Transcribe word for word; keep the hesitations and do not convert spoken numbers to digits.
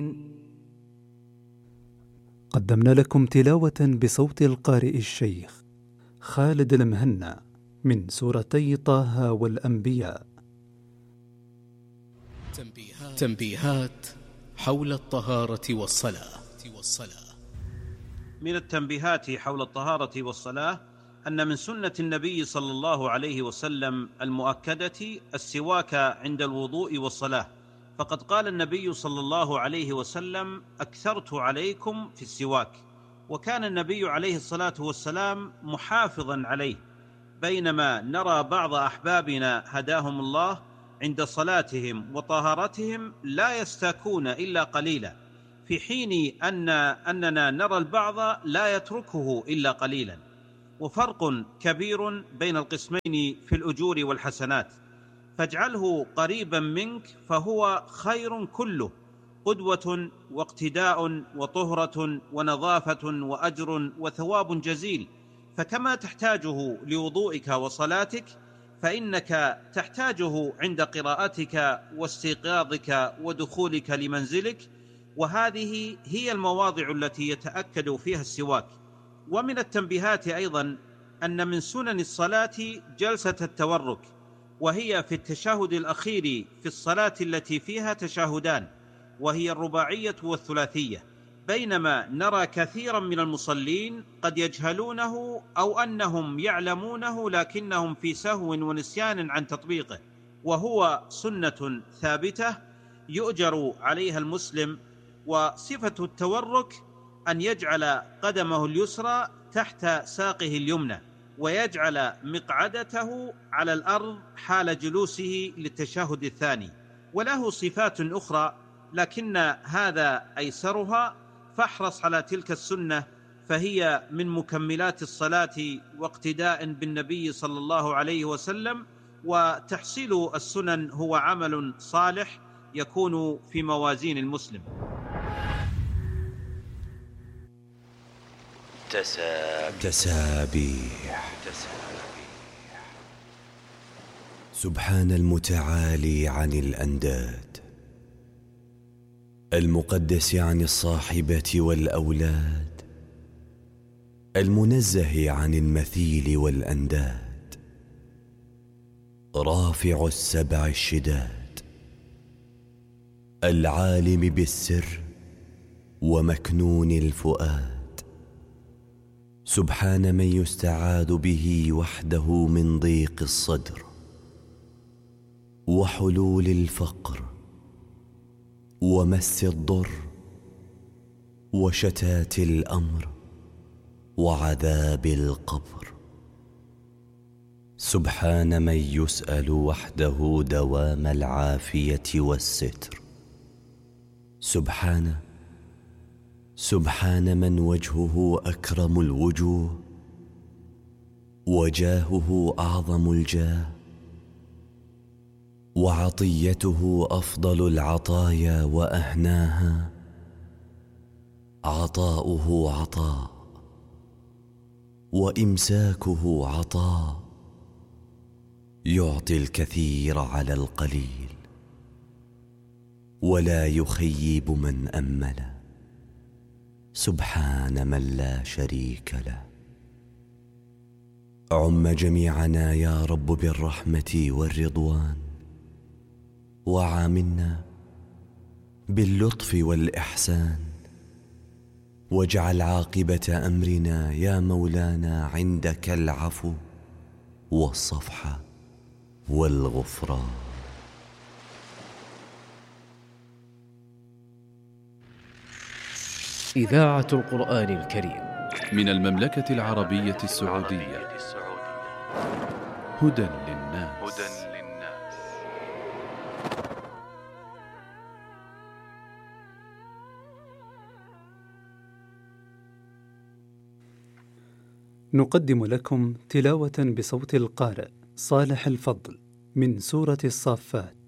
قدمنا لكم تلاوة بصوت القارئ الشيخ خالد المهنا من سورتي طه والأنبياء. تنبيهات, تنبيهات حول الطهارة والصلاة. من التنبيهات حول الطهارة والصلاة أن من سنة النبي صلى الله عليه وسلم المؤكدة السواك عند الوضوء والصلاة، فقد قال النبي صلى الله عليه وسلم: أكثرت عليكم في السواك. وكان النبي عليه الصلاة والسلام محافظا عليه، بينما نرى بعض أحبابنا هداهم الله عند صلاتهم وطهارتهم لا يستاكون إلا قليلا، في حين أن أننا نرى البعض لا يتركه إلا قليلا. وفرق كبير بين القسمين في الأجور والحسنات، فاجعله قريبا منك فهو خير كله، قدوة واقتداء وطهرة ونظافة وأجر وثواب جزيل. فكما تحتاجه لوضوئك وصلاتك، فإنك تحتاجه عند قراءتك واستيقاظك ودخولك لمنزلك، وهذه هي المواضع التي يتأكد فيها السواك. ومن التنبيهات أيضا أن من سنن الصلاة جلسة التورك، وهي في التشهد الأخير في الصلاة التي فيها تشهدان، وهي الرباعية والثلاثية، بينما نرى كثيرا من المصلين قد يجهلونه أو أنهم يعلمونه لكنهم في سهو ونسيان عن تطبيقه، وهو سنة ثابتة يؤجر عليها المسلم. وصفة التورك أن يجعل قدمه اليسرى تحت ساقه اليمنى، ويجعل مقعدته على الأرض حال جلوسه للتشهد الثاني. وله صفات أخرى لكن هذا أيسرها، فاحرص على تلك السنة، فهي من مكملات الصلاة واقتداء بالنبي صلى الله عليه وسلم. وتحصيل السنن هو عمل صالح يكون في موازين المسلم. تسابيح. سبحان المتعالي عن الأنداد، المقدس عن الصاحبة والأولاد، المنزه عن المثيل والأنداد، رافع السبع الشداد، العالم بالسر ومكنون الفؤاد. سبحان من يستعاذ به وحده من ضيق الصدر وحلول الفقر ومس الضر وشتات الأمر وعذاب القبر. سبحان من يسأل وحده دوام العافية والستر. سبحانه سبحان من وجهه أكرم الوجوه وجاهه أعظم الجاه وعطيته أفضل العطايا وأهناها. عطاؤه عطاء وإمساكه عطاء، يعطي الكثير على القليل ولا يخيب من أمله. سبحان من لا شريك له. عم جميعنا يا رب بالرحمة والرضوان، وعاملنا باللطف والإحسان، واجعل عاقبة أمرنا يا مولانا عندك العفو والصفح والغفران. إذاعة القرآن الكريم من المملكة العربية السعودية. هدى للناس. نقدم لكم تلاوة بصوت القارئ صالح الفضل من سورة الصافات.